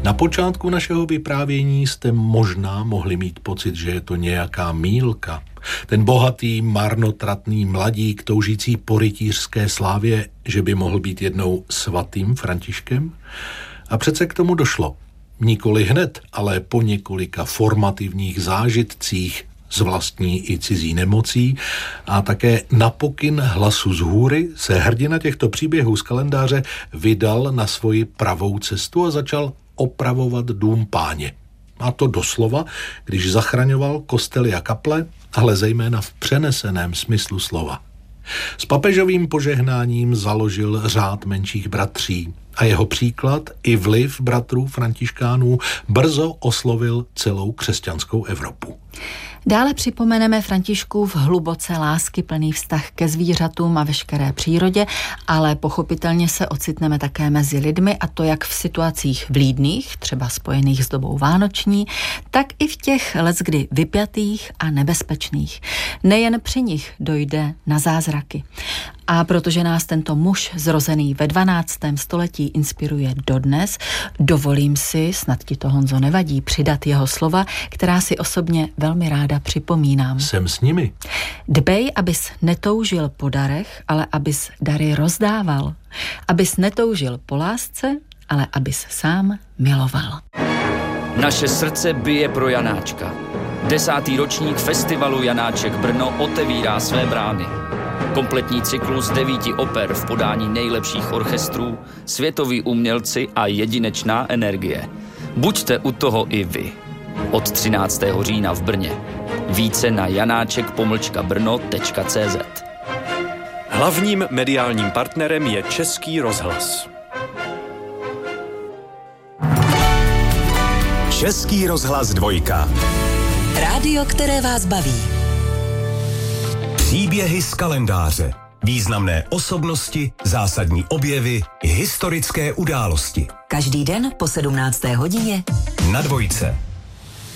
Na počátku našeho vyprávění jste možná mohli mít pocit, že je to nějaká mýlka. Ten bohatý, marnotratný mladík, toužící po rytířské slávě, že by mohl být jednou svatým Františkem? A přece k tomu došlo. Nikoli hned, ale po několika formativních zážitcích z vlastní i cizí nemocí a také na pokyn hlasu z hůry se hrdina těchto příběhů z kalendáře vydal na svoji pravou cestu a začal opravovat dům Páně. A to doslova, když zachraňoval kostely a kaple, ale zejména v přeneseném smyslu slova. S papežovým požehnáním založil řád menších bratří a jeho příklad i vliv bratrů františkánů brzo oslovil celou křesťanskou Evropu. Dále připomeneme Františkův hluboce láskyplný vztah ke zvířatům a veškeré přírodě, ale pochopitelně se ocitneme také mezi lidmi, a to jak v situacích vlídných, třeba spojených s dobou vánoční, tak i v těch leckdy vypjatých a nebezpečných. Nejen při nich dojde na zázraky. A protože nás tento muž zrozený ve 12. století inspiruje dodnes, dovolím si, snad ti to, Honzo, nevadí, přidat jeho slova, která si osobně velmi ráda připomínám. Jsem s nimi. Dbej, abys netoužil po darech, ale abys dary rozdával. Abys netoužil po lásce, ale abys sám miloval. Naše srdce bije pro Janáčka. 10. ročník festivalu Janáček Brno otevírá své brány. Kompletní cyklus 9 oper v podání nejlepších orchestrů, světoví umělci a jedinečná energie. Buďte u toho i vy. Od 13. října v Brně. Více na janáček-brno.cz. Hlavním mediálním partnerem je Český rozhlas. Český rozhlas 2. Rádio, které vás baví. Příběhy z kalendáře. Významné osobnosti, zásadní objevy, historické události. Každý den po 17. hodině na 2.